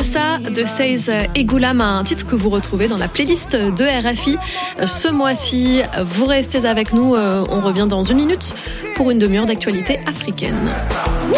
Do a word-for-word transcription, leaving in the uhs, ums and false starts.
Yassa de Seiz et Goulam, un titre que vous retrouvez dans la playlist de R F I ce mois-ci. Vous restez avec nous, on revient dans une minute pour une demi-heure d'actualité africaine.